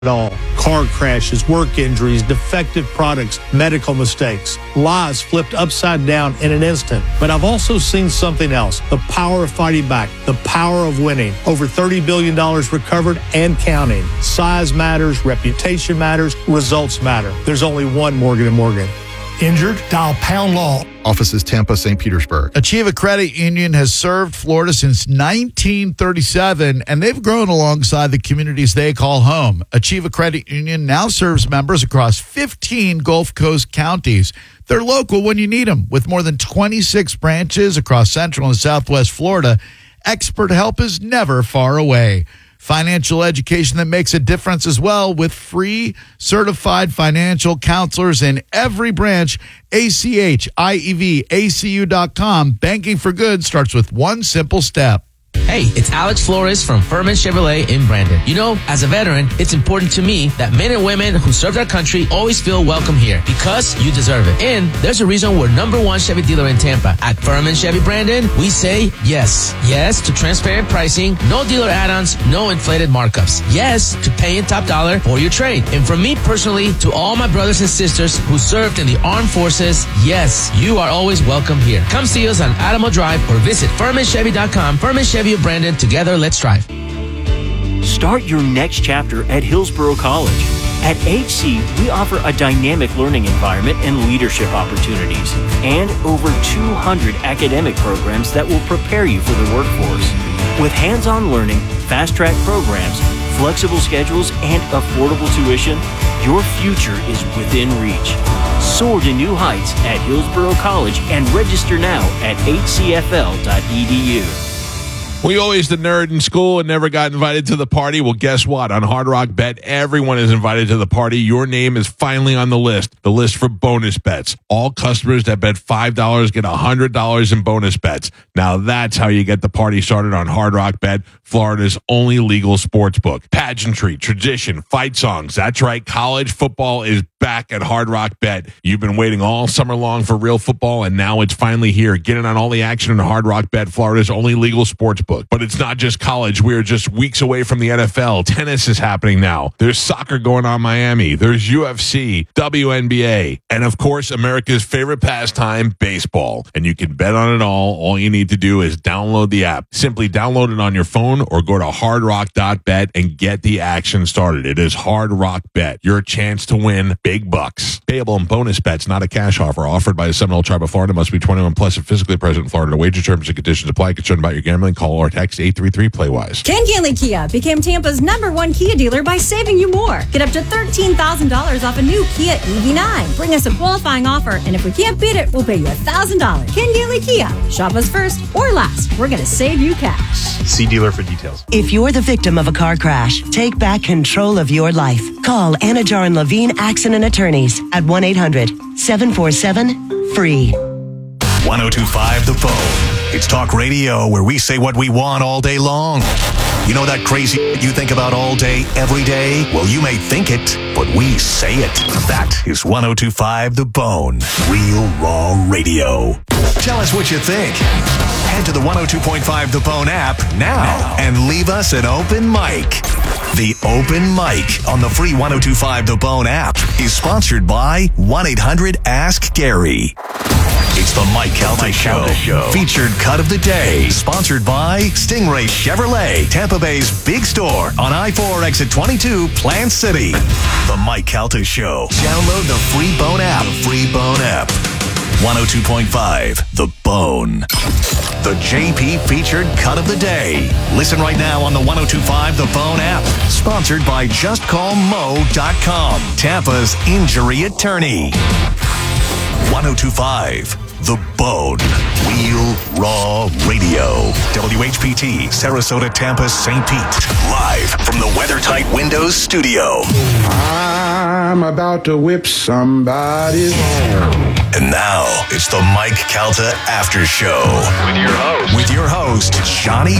it all. Car crashes, work injuries, defective products, medical mistakes, lives flipped upside down in an instant. But I've also seen something else, the power of fighting back, the power of winning. Over $30 billion recovered and counting. Size matters, reputation matters, results matter. There's only one Morgan & Morgan. Injured? Dial Pound Law. Offices Tampa, St. Petersburg. Achieva Credit Union has served Florida since 1937, and they've grown alongside the communities they call home. Achieva Credit Union now serves members across 15 Gulf Coast counties. They're local when you need them. With more than 26 branches across Central and Southwest Florida, expert help is never far away. Financial education that makes a difference as well, with free certified financial counselors in every branch. ACHIEVACU.com. Banking for good starts with one simple step. Hey, it's Alex Flores from Furman Chevrolet in Brandon. You know, as a veteran, it's important to me that men and women who served our country always feel welcome here, because you deserve it. And there's a reason we're #1 Chevy dealer in Tampa. At Furman Chevy Brandon, we say yes. Yes to transparent pricing, no dealer add-ons, no inflated markups. Yes to paying top dollar for your trade. And from me personally to all my brothers and sisters who served in the armed forces, yes, you are always welcome here. Come see us on Alamo Drive or visit FurmanChevy.com. Furman Chevy of Brandon, together, let's drive. Start your next chapter at Hillsborough College. At HC, we offer a dynamic learning environment and leadership opportunities, and over 200 academic programs that will prepare you for the workforce. With hands-on learning, fast-track programs, flexible schedules, and affordable tuition, your future is within reach. Soar to new heights at Hillsborough College and register now at hcfl.edu. We always the nerd in school and never got invited to the party. Well, guess what? On Hard Rock Bet, everyone is invited to the party. Your name is finally on the list for bonus bets. All customers that bet $5 get $100 in bonus bets. Now that's how you get the party started on Hard Rock Bet, Florida's only legal sports book. Pageantry, tradition, fight songs. That's right. College football is back at Hard Rock Bet. You've been waiting all summer long for real football, and now it's finally here. Get in on all the action in Hard Rock Bet, Florida's only legal sports book. But it's not just college. We are just weeks away from the NFL. Tennis is happening now. There's soccer going on in Miami. There's UFC, WNBA, and of course, America's favorite pastime, baseball. And you can bet on it all. All you need to do is download the app. Simply download it on your phone or go to hardrock.bet and get the action started. It is Hard Rock Bet. Your chance to win big bucks. Payable in bonus bets, not a cash offer. Offered by the Seminole Tribe of Florida. Must be 21 plus and physically present in Florida. Wager terms and conditions apply. Concerned about your gambling? Call or text 833-PLAY-WISE. Ken Ganley Kia became Tampa's #1 Kia dealer by saving you more. Get up to $13,000 off a new Kia EV9. Bring us a qualifying offer, and if we can't beat it, we'll pay you $1,000. Ken Ganley Kia. Shop us first or last. We're going to save you cash. See dealer for details. If you're the victim of a car crash, take back control of your life. Call Anajar and Levine Accident Attorneys at 1-800-747-FREE. 102.5 The Phone. It's talk radio where we say what we want all day long. You know that crazy you think about all day, every day? Well, you may think it, but we say it. That is 102.5 The Bone. Real raw radio. Tell us what you think. Head to the 102.5 The Bone app now and leave us an open mic. The Open Mic on the free 102.5 The Bone app is sponsored by 1-800-ASK-GARY. It's the Mike Calta Show. Featured cut of the day. Sponsored by Stingray Chevrolet, Tampa Bay's big store on I-4 exit 22, Plant City. The Mike Calta Show. Download the free Bone app. 102.5 The Bone. The JP featured cut of the day. Listen right now on the 102.5 The Bone app. Sponsored by JustCallMo.com, Tampa's injury attorney. 102.5 The Bone. Real raw radio. WHPT, Sarasota, Tampa, St. Pete. Live from the WeatherTight Windows studio. I'm about to whip somebody's ass. And now, it's the Mike Calta After Show. With your host, Johnny